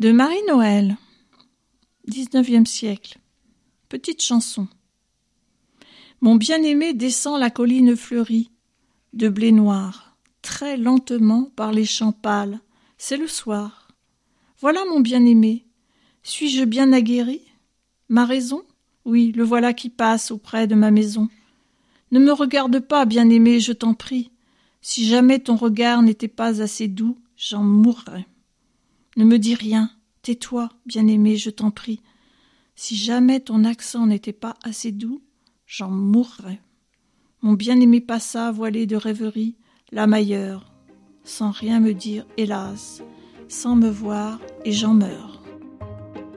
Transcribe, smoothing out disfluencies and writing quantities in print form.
De Marie-Noël, 19e siècle. Petite chanson. Mon bien-aimé descend la colline fleurie de blé noir, très lentement par les champs pâles. C'est le soir. Voilà mon bien-aimé. Suis-je bien aguerri? Ma raison? Oui, le voilà qui passe auprès de ma maison. Ne me regarde pas, bien-aimé, je t'en prie. Si jamais ton regard n'était pas assez doux, j'en mourrais. Ne me dis rien, tais-toi, bien-aimé, je t'en prie. Si jamais ton accent n'était pas assez doux, j'en mourrais. Mon bien-aimé passa, voilé de rêverie, l'âme ailleurs, sans rien me dire, hélas, sans me voir, et j'en meurs.